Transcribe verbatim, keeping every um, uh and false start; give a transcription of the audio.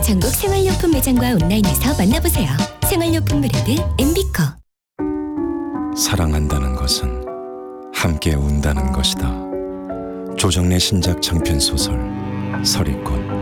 전국 생활용품 매장과 온라인에서 만나보세요. 생활용품 브랜드 엠비코. 사랑한다는 것은 함께 운다는 것이다. 조정래 신작 장편 소설 서리꽃.